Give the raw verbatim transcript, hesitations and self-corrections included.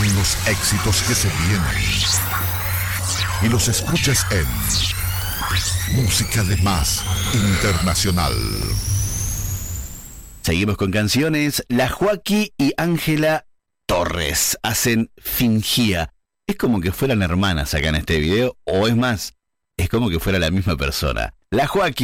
los éxitos que se vienen y los escuchas en Música de Más Internacional. Seguimos con canciones. La Joaquí y Ángela Torres hacen Fingía. Es como que fueran hermanas acá en este video, o es más, es como que fuera la misma persona. La Joaquí